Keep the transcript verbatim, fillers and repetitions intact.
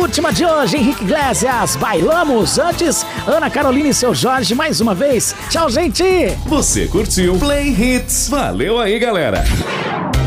última de hoje, Henrique Iglesias, Bailamos. Antes, Ana Carolina e seu Jorge mais uma vez. Tchau, gente! Você curtiu Play Hits. Valeu aí, galera!